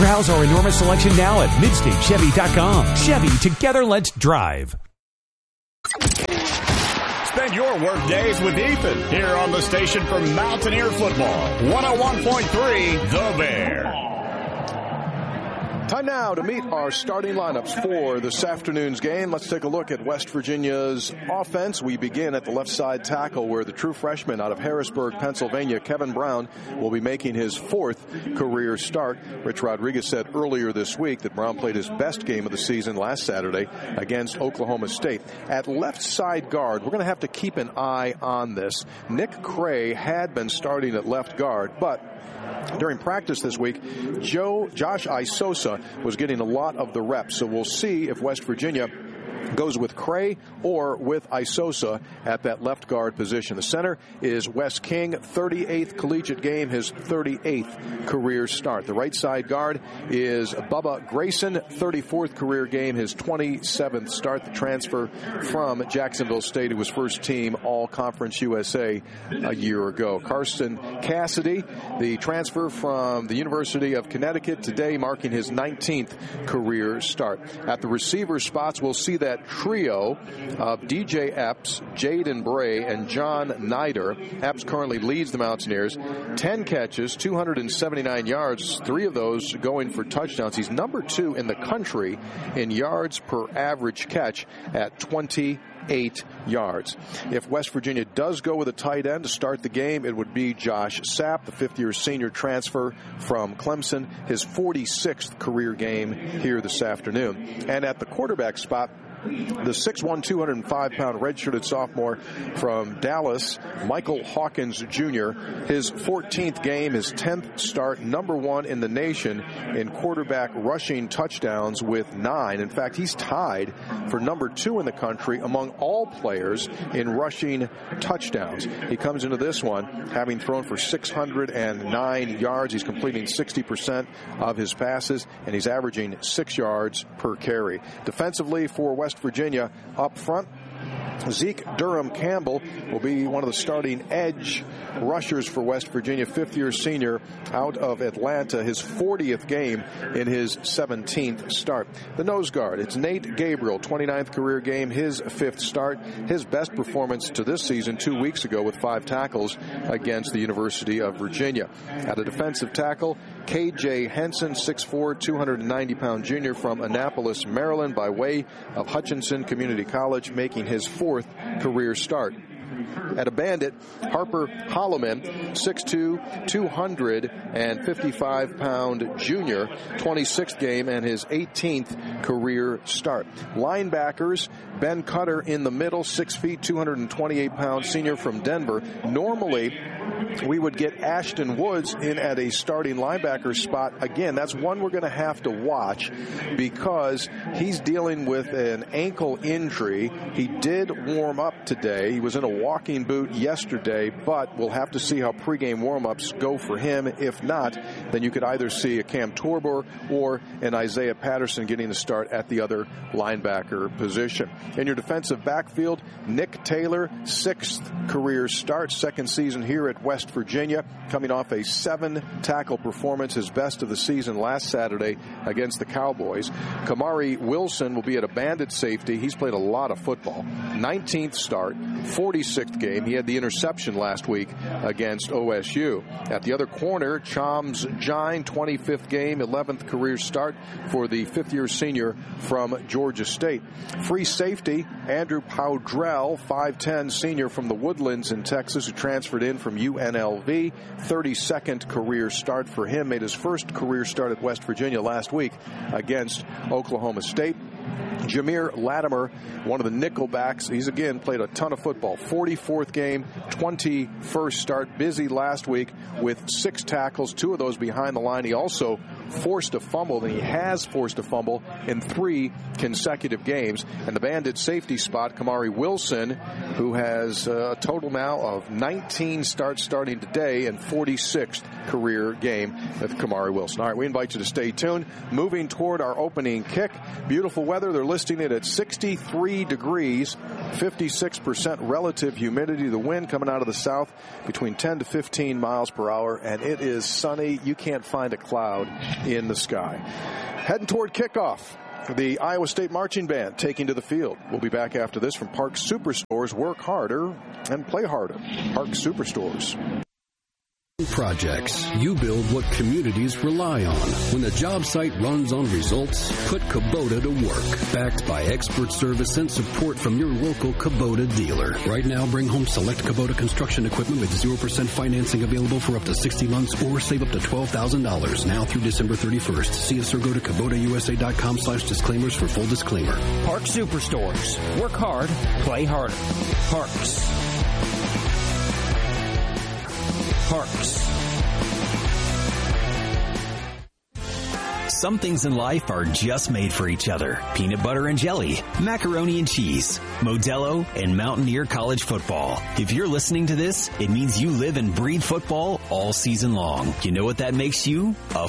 Browse our enormous selection now at MidstateChevy.com. Chevy, together let's drive. Spend your work days with Ethan here on the station for Mountaineer Football. 101.3 The Bear. Time now to meet our starting lineups for this afternoon's game. Let's take a look at West Virginia's offense. We begin at the left side tackle where the true freshman out of Harrisburg, Pennsylvania, Kevin Brown, will be making his fourth career start. Rich Rodriguez said earlier this week that Brown played his best game of the season last Saturday against Oklahoma State. At left side guard, we're going to have to keep an eye on this. Nick Cray had been starting at left guard, but during practice this week, Josh Isosa was getting a lot of the reps. So we'll see if West Virginia goes with Cray or with Isosa at that left guard position. The center is Wes King, 38th collegiate game, his 38th career start. The right side guard is Bubba Grayson, 34th career game, his 27th start. The transfer from Jacksonville State, who was first team All-Conference USA a year ago. Carson Cassidy, the transfer from the University of Connecticut, today marking his 19th career start. At the receiver spots, we'll see that trio of DJ Epps, Jaden Bray, and John Nider. Epps currently leads the Mountaineers. 10 catches, 279 yards, 3 of those going for touchdowns. He's number 2 in the country in yards per average catch at 28 yards. If West Virginia does go with a tight end to start the game, it would be Josh Sapp, the fifth-year senior transfer from Clemson, his 46th career game here this afternoon. And at the quarterback spot, the 6'1", 205-pound redshirted sophomore from Dallas, Michael Hawkins Jr., his 14th game, his 10th start, number 1 in the nation in quarterback rushing touchdowns with 9. In fact, he's tied for number 2 in the country among all players in rushing touchdowns. He comes into this one having thrown for 609 yards. He's completing 60% of his passes, and he's averaging 6 yards per carry. Defensively for West Virginia up front, Zeke Durham-Campbell will be one of the starting edge rushers for West Virginia, fifth-year senior out of Atlanta, his 40th game in his 17th start. The nose guard, it's Nate Gabriel, 29th career game, his 5th start, his best performance to this season 2 weeks ago with 5 tackles against the University of Virginia. At a defensive tackle, KJ Henson, 6'4", 290-pound junior from Annapolis, Maryland, by way of Hutchinson Community College, making his 4th career start. At a bandit, Harper Holloman, 6'2", 255-pound junior, 26th game and his 18th career start. Linebackers, Ben Cutter in the middle, 6 feet, 228-pound senior from Denver. Normally, we would get Ashton Woods in at a starting linebacker spot. Again, that's one we're going to have to watch because he's dealing with an ankle injury. He did warm up today. He was in a walking boot yesterday, but we'll have to see how pregame warm-ups go for him. If not, then you could either see a Cam Torber or an Isaiah Patterson getting the start at the other linebacker position. In your defensive backfield, Nick Taylor, 6th career start, 2nd season here at West Virginia, coming off a 7-tackle performance, his best of the season last Saturday against the Cowboys. Kamari Wilson will be at a bandit safety. He's played a lot of football. 19th start, 46th game. He had the interception last week against OSU. At the other corner, Chams Jine, 25th game, 11th career start for the 5th-year senior from Georgia State. Free safety, Andrew Powdrell, 5'10", senior from the Woodlands in Texas, who transferred in from UNLV. 32nd career start for him. Made his first career start at West Virginia last week against Oklahoma State. Jameer Latimer, one of the nickelbacks. He's again played a ton of football. 44th game, 21st start. Busy last week with 6 tackles, 2 of those behind the line. He also forced a fumble, and he has forced a fumble in 3 consecutive games. And the bandit safety spot, Kamari Wilson, who has a total now of 19 starts starting today and 46th career game with Kamari Wilson. All right, we invite you to stay tuned. Moving toward our opening kick. Beautiful weather. They're listing it at 63 degrees, 56% relative humidity. The wind coming out of the south between 10 to 15 miles per hour, and it is sunny. You can't find a cloud in the sky. Heading toward kickoff. The Iowa State Marching Band taking to the field. We'll be back after this from Park Superstores. Work harder and play harder. Park Superstores. Projects. You build what communities rely on. When the job site runs on results, put Kubota to work. Backed by expert service and support from your local Kubota dealer. Right now, bring home select Kubota construction equipment with 0% financing available for up to 60 months or save up to $12,000 now through December 31st. See us or go to KubotaUSA.com/disclaimers for full disclaimer. Park Superstores. Work hard, play harder. Parks. Some things in life are just made for each other. Peanut butter and jelly, macaroni and cheese, Modelo, and Mountaineer College football. If you're listening to this, it means you live and breathe football all season long. You know what that makes you? A